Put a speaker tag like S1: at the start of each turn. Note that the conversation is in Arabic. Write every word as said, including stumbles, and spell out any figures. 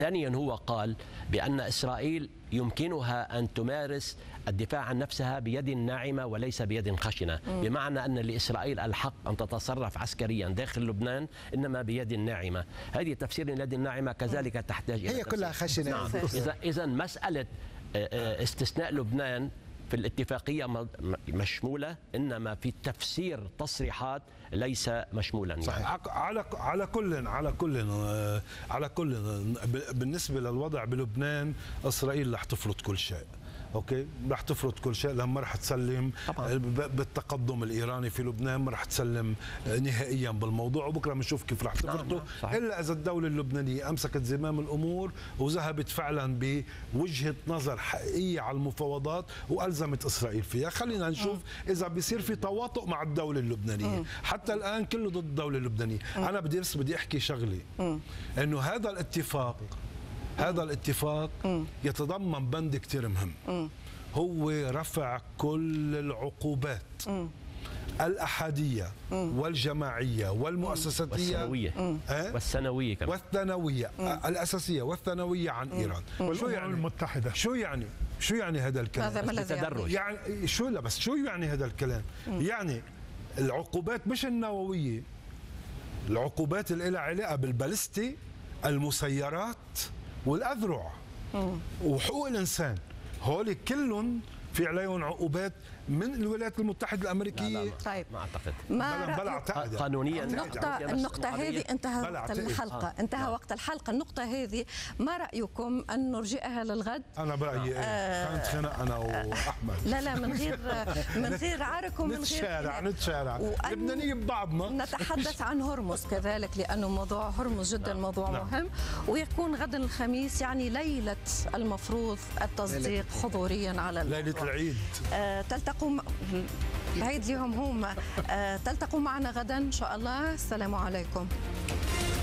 S1: ثانيا هو قال بأن إسرائيل يمكنها أن تمارس الدفاع عن نفسها بيد ناعمة وليس بيد خشنة، بمعنى أن لإسرائيل الحق أن تتصرف عسكريا داخل لبنان إنما بيد ناعمة. هذه تفسير اليد الناعمة كذلك تحتاج إلى
S2: هي كلها خشنة.
S1: نعم. إذا إذا مسألة استثناء لبنان في الاتفاقية مشمولة، إنما في تفسير تصريحات ليس مشمولا يعني.
S3: صحيح. على على كل على كل على كل بالنسبة للوضع بلبنان، إسرائيل رح تفرض كل شيء. اوكي، رح تفرض كل شيء لما رح تسلم طبعا. بالتقدم الايراني في لبنان ما رح تسلم نهائيا بالموضوع، وبكره بنشوف كيف رح تفرضه، الا اذا الدوله اللبنانيه امسكت زمام الامور وذهبت فعلا بوجهه نظر حقيقيه على المفاوضات والزمت اسرائيل فيها. خلينا نشوف اذا بيصير في تواطؤ مع الدوله اللبنانيه. حتى الان كله ضد الدوله اللبنانيه. انا بدي بس بدي احكي شغله، انه هذا الاتفاق هذا الاتفاق يتضمن بند كتير مهم، هو رفع كل العقوبات الأحادية والجماعية والمؤسساتية
S1: والسنوية أه؟ والسنوية كمان
S3: والثانوية الأساسية والثانوية عن إيران.
S4: شو يعني المتحدة؟
S3: شو يعني شو يعني هذا الكلام؟
S1: هذا ما الذي
S3: يعني؟ يعني شو لا بس شو يعني هذا الكلام؟ يعني العقوبات مش النووية، العقوبات اللي لها علاقة بالبالستي، المسيرات والأذرع وحقوق الإنسان، هول كلهم في عليهم عقوبات من الولايات المتحدة الأمريكية.
S1: لا لا
S2: طيب
S1: ما أعتقد
S2: ما
S3: بلا, بلا أعتقد
S1: قانونيا.
S2: النقطة النقطة هذه انتهى وقت الحلقة آه. انتهى آه. وقت الحلقة. النقطة هذه ما رأيكم أن نرجئها للغد؟
S3: أنا برأيي آه. كانت خناق أنا وأحمد.
S2: لا لا من غير من غير عرك ومن غير
S3: نتشارع نتشارع لبنانية ببعضنا.
S2: نتحدث عن هرمز كذلك، لأنه موضوع هرمز جدا موضوع نعم. مهم. ويكون غدا الخميس يعني ليلة المفروض التصديق حضوريا على
S3: ليلة العيد.
S2: آه تلتقوا العيد لهم هم. آه تلتقوا معنا غدا إن شاء الله. السلام عليكم.